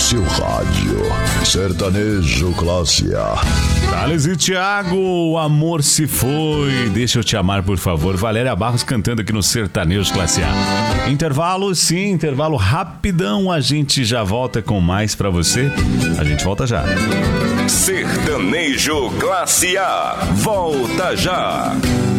seu rádio. Sertanejo Classe A. Thales e Thiago, o amor se foi. Deixa eu te amar, por favor. Valéria Barros cantando aqui no Sertanejo Classe A. Intervalo, sim, intervalo rapidão. A gente já volta com mais pra você. A gente volta já. Sertanejo Classe A. Volta já.